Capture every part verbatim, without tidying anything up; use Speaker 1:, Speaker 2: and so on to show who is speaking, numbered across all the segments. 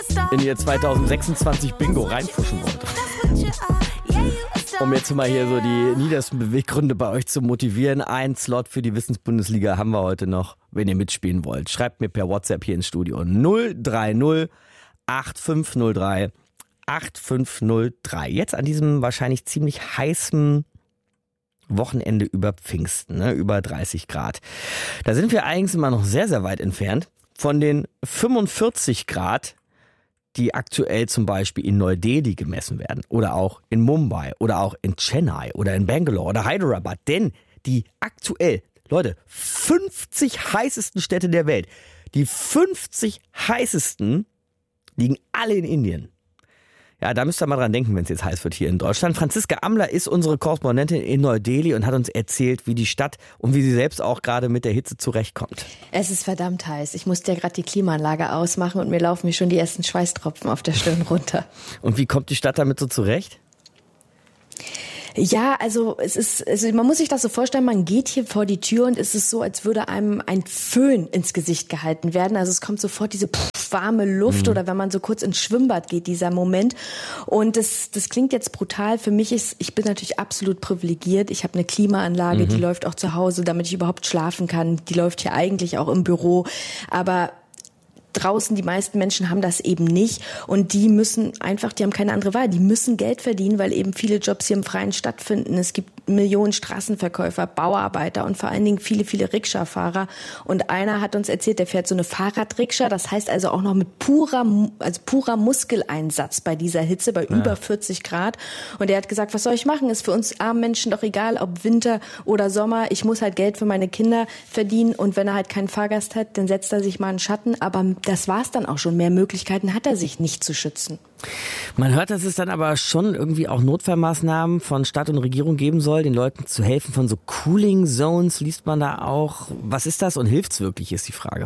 Speaker 1: in ihr zwanzig sechsundzwanzig Bingo reinfuschen wollt. Um jetzt mal hier so die niedersten Beweggründe bei euch zu motivieren. Ein Slot für die Wissensbundesliga haben wir heute noch, wenn ihr mitspielen wollt. Schreibt mir per WhatsApp hier ins Studio null drei null acht fünf null drei acht fünf null drei. Jetzt an diesem wahrscheinlich ziemlich heißen Wochenende über Pfingsten, ne? Über dreißig Grad. Da sind wir eigentlich immer noch sehr, sehr weit entfernt von den fünfundvierzig Grad, die aktuell zum Beispiel in Neu-Delhi gemessen werden oder auch in Mumbai oder auch in Chennai oder in Bangalore oder Hyderabad. Denn die aktuell, Leute, fünfzig heißesten Städte der Welt, die fünfzig heißesten liegen alle in Indien. Ja, da müsst ihr mal dran denken, wenn es jetzt heiß wird hier in Deutschland. Franziska Amler ist unsere Korrespondentin in Neu-Delhi und hat uns erzählt, wie die Stadt und wie sie selbst auch gerade mit der Hitze zurechtkommt.
Speaker 2: Es ist verdammt heiß. Ich musste ja gerade die Klimaanlage ausmachen und mir laufen mir schon die ersten Schweißtropfen auf der Stirn runter.
Speaker 1: Und wie kommt die Stadt damit so zurecht?
Speaker 2: Ja, also es ist, also man muss sich das so vorstellen, man geht hier vor die Tür und es ist so, als würde einem ein Föhn ins Gesicht gehalten werden. Also es kommt sofort diese pff, warme Luft mhm. oder wenn man so kurz ins Schwimmbad geht, dieser Moment. Und das, das klingt jetzt brutal. Für mich ist, ich bin natürlich absolut privilegiert. Ich habe eine Klimaanlage, mhm. die läuft auch zu Hause, damit ich überhaupt schlafen kann. Die läuft hier eigentlich auch im Büro. Aber draußen, die meisten Menschen haben das eben nicht und die müssen einfach, die haben keine andere Wahl, die müssen Geld verdienen, weil eben viele Jobs hier im Freien stattfinden. Es gibt Millionen Straßenverkäufer, Bauarbeiter und vor allen Dingen viele, viele Rikscha-Fahrer. Und einer hat uns erzählt, der fährt so eine Fahrradrikscha, das heißt also auch noch mit purer, also purer Muskeleinsatz bei dieser Hitze, bei ja. über vierzig Grad. Und der hat gesagt, was soll ich machen? Ist für uns armen Menschen doch egal, ob Winter oder Sommer. Ich muss halt Geld für meine Kinder verdienen und wenn er halt keinen Fahrgast hat, dann setzt er sich mal in Schatten, aber das war's dann auch schon. Mehr Möglichkeiten hat er sich nicht zu schützen.
Speaker 1: Man hört, dass es dann aber schon irgendwie auch Notfallmaßnahmen von Stadt und Regierung geben soll, den Leuten zu helfen. Von so Cooling Zones liest man da auch. Was ist das und hilft's wirklich, ist die Frage.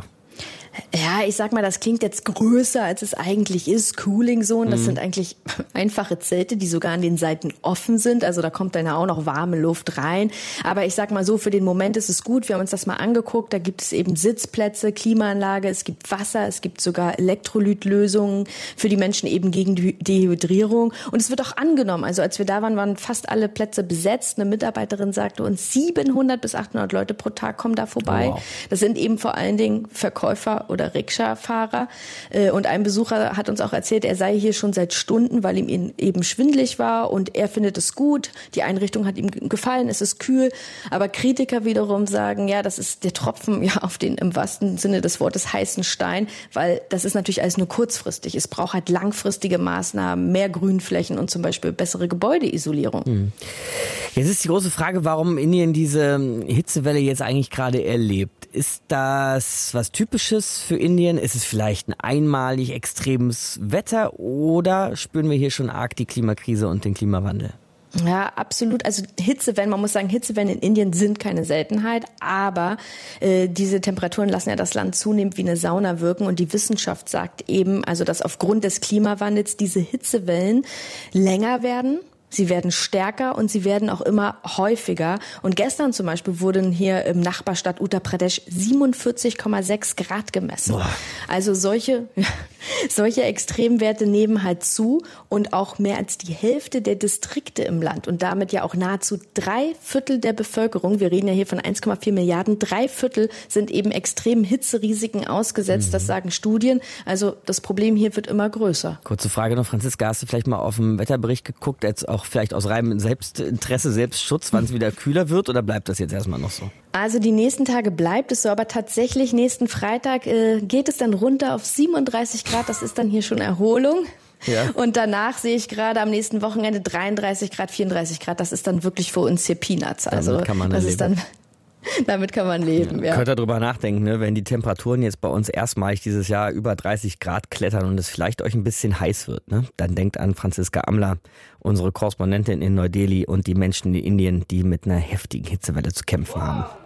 Speaker 2: Ja, ich sag mal, das klingt jetzt größer, als es eigentlich ist. Cooling Zone, das mhm. sind eigentlich einfache Zelte, die sogar an den Seiten offen sind. Also da kommt dann ja auch noch warme Luft rein. Aber ich sag mal so, für den Moment ist es gut. Wir haben uns das mal angeguckt. Da gibt es eben Sitzplätze, Klimaanlage, es gibt Wasser, es gibt sogar Elektrolytlösungen für die Menschen eben gegen die Dehydrierung. Und es wird auch angenommen. Also als wir da waren, waren fast alle Plätze besetzt. Eine Mitarbeiterin sagte uns, siebenhundert bis achthundert Leute pro Tag kommen da vorbei. Wow. Das sind eben vor allen Dingen Verkäufer oder Rikscha-Fahrer. Und ein Besucher hat uns auch erzählt, er sei hier schon seit Stunden, weil ihm eben schwindelig war und er findet es gut. Die Einrichtung hat ihm gefallen, es ist kühl. Aber Kritiker wiederum sagen, ja, das ist der Tropfen ja auf den im wahrsten Sinne des Wortes heißen Stein, weil das ist natürlich alles nur kurzfristig. Es braucht halt langfristige Maßnahmen, mehr Grünflächen und zum Beispiel bessere Gebäudeisolierung. Hm.
Speaker 1: Jetzt ist die große Frage, warum Indien diese Hitzewelle jetzt eigentlich gerade erlebt. Ist das was Typisches für Indien? Ist es vielleicht ein einmalig extremes Wetter oder spüren wir hier schon arg die Klimakrise und den Klimawandel?
Speaker 2: Ja, absolut. Also Hitzewellen, man muss sagen, Hitzewellen in Indien sind keine Seltenheit, aber äh, diese Temperaturen lassen ja das Land zunehmend wie eine Sauna wirken und die Wissenschaft sagt eben, also dass aufgrund des Klimawandels diese Hitzewellen länger werden. Sie werden stärker und sie werden auch immer häufiger. Und gestern zum Beispiel wurden hier im Nachbarstadt Uttar Pradesh siebenundvierzig Komma sechs Grad gemessen. Boah. Also solche, solche Extremwerte nehmen halt zu und auch mehr als die Hälfte der Distrikte im Land und damit ja auch nahezu drei Viertel der Bevölkerung, wir reden ja hier von eins Komma vier Milliarden, drei Viertel sind eben extremen Hitzerisiken ausgesetzt, mhm. das sagen Studien. Also das Problem hier wird immer größer.
Speaker 1: Kurze Frage noch, Franziska, hast du vielleicht mal auf den Wetterbericht geguckt, jetzt auch vielleicht aus reinem Selbstinteresse, Selbstschutz, wann es wieder kühler wird oder bleibt das jetzt erstmal noch so?
Speaker 2: Also die nächsten Tage bleibt es so, aber tatsächlich nächsten Freitag äh, geht es dann runter auf siebenunddreißig Grad, das ist dann hier schon Erholung. Ja. Und danach sehe ich gerade am nächsten Wochenende dreiunddreißig Grad, vierunddreißig Grad, das ist dann wirklich für uns hier Peanuts. Also
Speaker 1: damit kann man
Speaker 2: das
Speaker 1: leben.
Speaker 2: ist dann Damit kann man leben, ja.
Speaker 1: ja. Könnt ihr drüber nachdenken, ne? Wenn die Temperaturen jetzt bei uns erstmalig dieses Jahr über dreißig Grad klettern und es vielleicht euch ein bisschen heiß wird, ne? Dann denkt an Franziska Amler, unsere Korrespondentin in Neu-Delhi und die Menschen in Indien, die mit einer heftigen Hitzewelle zu kämpfen haben.